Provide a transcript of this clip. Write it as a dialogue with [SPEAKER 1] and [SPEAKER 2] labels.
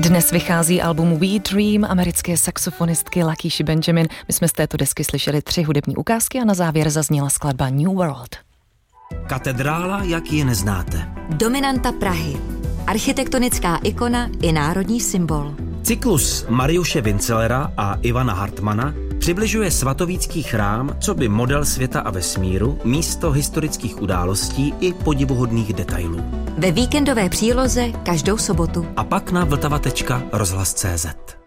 [SPEAKER 1] Dnes vychází album We Dream americké saxofonistky Lakishy Benjamin. My jsme z této desky slyšeli 3 hudební ukázky a na závěr zazněla skladba New World.
[SPEAKER 2] Katedrála, jak ji neznáte.
[SPEAKER 3] Dominanta Prahy. Architektonická ikona i národní symbol.
[SPEAKER 2] Cyklus Mariuše Vincellera a Ivana Hartmana přibližuje svatovícký chrám coby model světa a vesmíru, místo historických událostí i podivuhodných detailů.
[SPEAKER 3] Ve víkendové příloze každou sobotu.
[SPEAKER 2] A pak na vltava.rozhlas.cz.